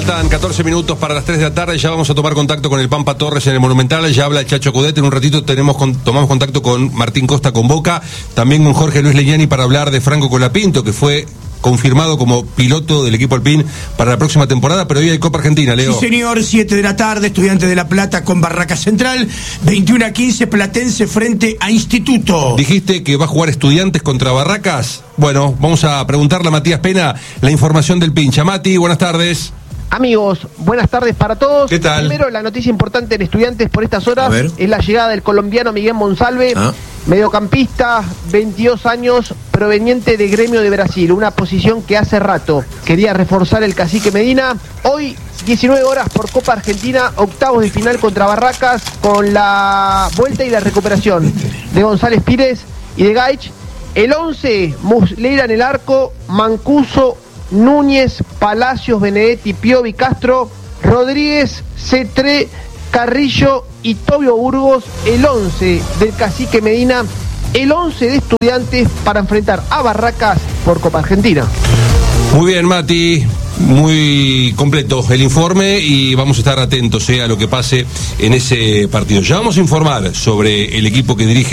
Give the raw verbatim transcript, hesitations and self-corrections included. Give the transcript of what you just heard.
Faltan catorce minutos para las tres de la tarde. Ya vamos a tomar contacto con el Pampa Torres en el Monumental. Ya habla el Chacho Coudet. En un ratito tenemos con, tomamos contacto con Martín Costa con Boca. También con Jorge Luis Legnani para hablar de Franco Colapinto, que fue confirmado como piloto del equipo Alpine para la próxima temporada, pero hoy hay Copa Argentina, Leo. Sí, señor, siete de la tarde, Estudiantes de La Plata con Barracas Central, veintiuno a quince, Platense frente a Instituto. Dijiste que va a jugar Estudiantes contra Barracas. Bueno, vamos a preguntarle a Matías Pena la información del pincha. Mati, buenas tardes. Amigos, buenas tardes para todos. ¿Qué tal? Primero, la noticia importante en Estudiantes por estas horas es la llegada del colombiano Miguel Monsalve, ah. mediocampista, veintidós años, proveniente de Gremio de Brasil, una posición que hace rato quería reforzar el Cacique Medina. Hoy, diecinueve horas por Copa Argentina, octavos de final contra Barracas, con la vuelta y la recuperación de González Pires y de Gaich. El once, Muslera en el arco, Mancuso, Núñez, Palacios, Benedetti, Piovi, Castro, Rodríguez, Cetré, Carrillo y Tobio Burgos. El once del Cacique Medina, el once de Estudiantes para enfrentar a Barracas por Copa Argentina. Muy bien, Mati, muy completo el informe y vamos a estar atentos eh, a lo que pase en ese partido. Ya vamos a informar sobre el equipo que dirige